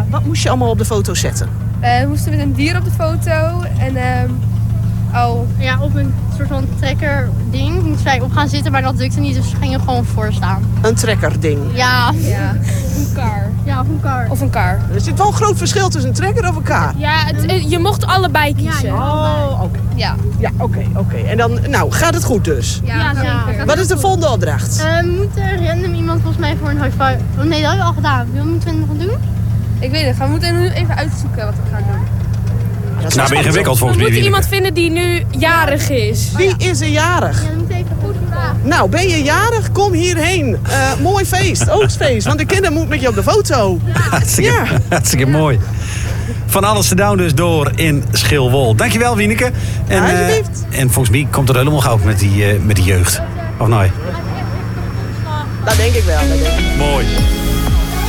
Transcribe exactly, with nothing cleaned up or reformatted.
Wat moest je allemaal op de foto zetten? Uh, we moesten met een dier op de foto en uh, oh. Ja, op een soort van trekker ding moesten wij op gaan zitten, maar dat lukte niet, dus we gingen gewoon voor staan. Een trekkerding? Ja. Ja, een kar. Ja, of een kar. Of een kar. Er zit wel een groot verschil tussen een trekker of een kar. Ja, het, je mocht allebei kiezen. Ja, oh, oké. Okay. Ja. Ja, oké, oké. Okay. En dan, nou, gaat het goed dus? Ja, ja zeker. Ja. Wat is de volgende opdracht? Uh, we moeten random iemand volgens mij voor een high five. Oh, nee, dat hebben we al gedaan. Wat moeten we nog doen? Ik weet het, we moeten nu even uitzoeken wat we gaan doen. Dat is nou ingewikkeld volgens mij. We moeten iemand vinden die nu jarig is. Wie is er jarig? Ja, we moeten even goed vragen. Nou, ben je jarig? Kom hierheen. Uh, mooi feest, oogstfeest. Want de kinderen moeten met je op de foto. Ja. Hartstikke, ja. hartstikke mooi. Van alles te down dus door in Schilwol. Dankjewel, Wieneke. En, ja, alsjeblieft. Uh, en volgens mij komt het helemaal goud met die, uh, met die jeugd. Of nee? Dat denk ik wel. Dat denk ik. Mooi.